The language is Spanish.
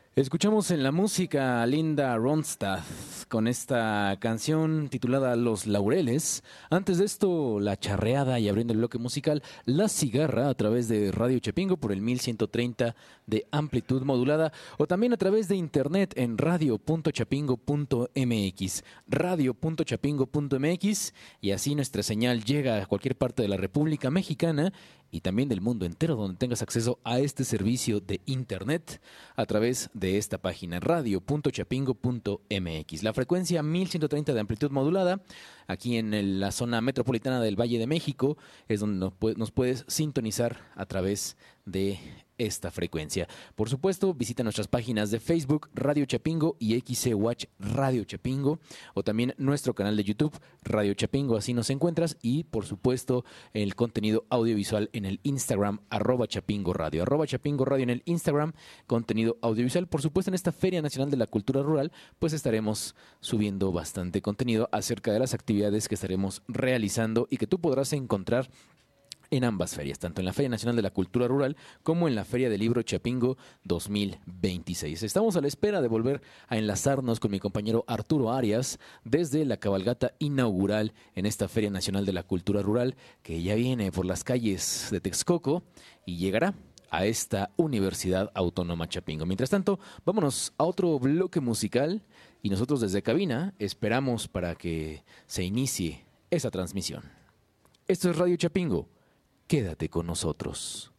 Escuchamos en la música a Linda Ronstadt con esta canción titulada Los Laureles. Antes de esto, La Charreada y abriendo el bloque musical, La Cigarra a través de Radio Chapingo por el 1130 de amplitud modulada o también a través de internet en radio.chapingo.mx, radio.chapingo.mx y así nuestra señal llega a cualquier parte de la República Mexicana y también del mundo entero donde tengas acceso a este servicio de internet a través de esta página radio.chapingo.mx. La frecuencia 1130 de amplitud modulada, aquí en la zona metropolitana del Valle de México, es donde nos puedes sintonizar a través de esta frecuencia. Por supuesto, visita nuestras páginas de Facebook Radio Chapingo y XC Watch Radio Chapingo o también nuestro canal de YouTube Radio Chapingo, así nos encuentras y por supuesto el contenido audiovisual en el Instagram @Chapingo Radio, @Chapingo Radio en el Instagram, contenido audiovisual. Por supuesto en esta Feria Nacional de la Cultura Rural pues estaremos subiendo bastante contenido acerca de las actividades que estaremos realizando y que tú podrás encontrar en ambas ferias, tanto en la Feria Nacional de la Cultura Rural como en la Feria del Libro Chapingo 2026. Estamos a la espera de volver a enlazarnos con mi compañero Arturo Arias desde la cabalgata inaugural en esta Feria Nacional de la Cultura Rural que ya viene por las calles de Texcoco y llegará a esta Universidad Autónoma Chapingo. Mientras tanto, vámonos a otro bloque musical y nosotros desde cabina esperamos para que se inicie esa transmisión. Esto es Radio Chapingo. Quédate con nosotros.